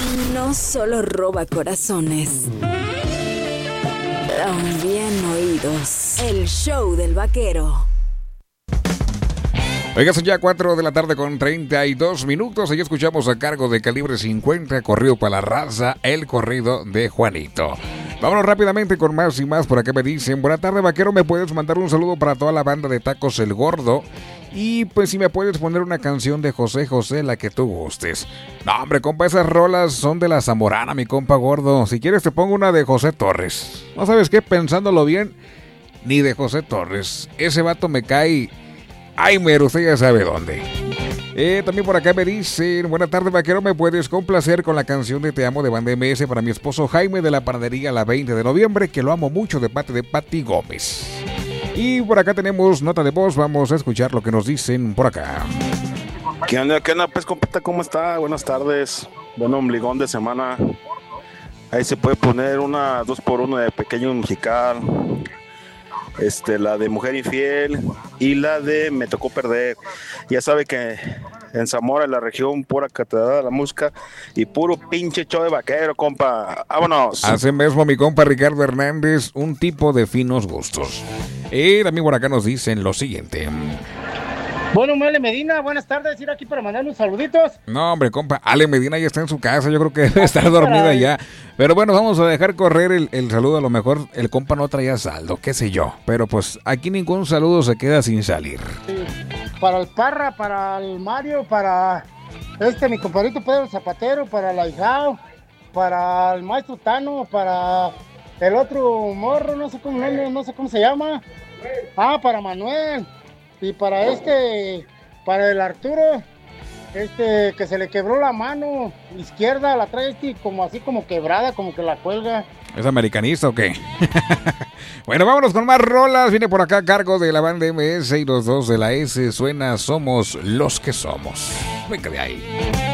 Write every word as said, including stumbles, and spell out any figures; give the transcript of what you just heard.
no solo roba corazones, también oídos. El show del vaquero. Oiga, son ya cuatro de la tarde con treinta y dos minutos. Y escuchamos a cargo de Calibre cincuenta, Corrido para la Raza, el corrido de Juanito. Vámonos rápidamente con más y más. Por acá me dicen: buena tarde, vaquero, ¿me puedes mandar un saludo para toda la banda de Tacos El Gordo? Y pues si me puedes poner una canción de José José, la que tú gustes. No, hombre, compa, esas rolas son de la Zamorana, mi compa gordo. Si quieres te pongo una de José Torres. ¿No sabes qué? Pensándolo bien, ni de José Torres. Ese vato me cae... Ay, mero, usted ya sabe dónde. Eh, también por acá me dicen: buena tarde, vaquero, ¿me puedes complacer con la canción de Te Amo de Banda M S para mi esposo Jaime de la panadería La veinte de noviembre, que lo amo mucho, de parte de Pati Gómez? Y por acá tenemos nota de voz, vamos a escuchar lo que nos dicen por acá. ¿Qué onda, qué onda, pues, compita? ¿Cómo está? Buenas tardes, buen ombliguón de semana. Ahí se puede poner una dos por uno de Pequeño Musical, este, la de Mujer Infiel y la de Me Tocó Perder. Ya sabe que en Zamora, en la región, pura catedral de la música y puro pinche show de vaquero, compa. ¡Vámonos! Así mismo, mi compa Ricardo Hernández, un tipo de finos gustos. Y también por acá nos dicen lo siguiente. Bueno, Ale Medina, buenas tardes, ir aquí para mandar unos saluditos. No, hombre, compa, Ale Medina ya está en su casa, yo creo que debe estar dormida ya. Pero bueno, vamos a dejar correr el, el saludo, a lo mejor el compa no traía saldo, qué sé yo. Pero pues aquí ningún saludo se queda sin salir. Sí. Para el Parra, para el Mario, para este mi compadrito Pedro Zapatero, para el Aijao, para el maestro Tano, para el otro morro, no sé cómo, no, no sé cómo se llama. Ah, para Manuel. Y para este, para el Arturo, este que se le quebró la mano izquierda, la trae este como así como quebrada, como que la cuelga. ¿Es americanista o qué? Bueno, vámonos con más rolas. Viene por acá a cargo de la banda M S y los dos de la S. Suena Somos los que Somos. Venga de ahí.